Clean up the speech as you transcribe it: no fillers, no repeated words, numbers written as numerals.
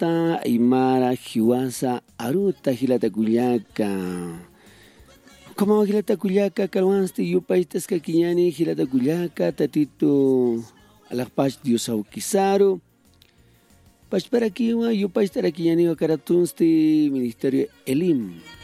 Santa Aymara Hiwasa Aruta Hilatakullaka. Como Hilatakullaka Kalwansti Yupaitas Kakiñani Hilatakullaka Tatito Alakpach Diosaukisaru. Pachparakiwa Yupaistarakiñani Karatunsti Ministerio Elim.